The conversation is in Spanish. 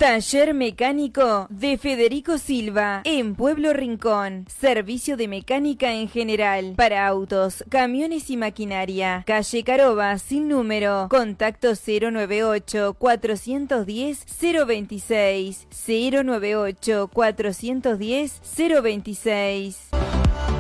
Taller mecánico de Federico Silva en Pueblo Rincón. Servicio de mecánica en general para autos, camiones y maquinaria. Calle Caroba sin número. Contacto 098 410 026 098 410 026.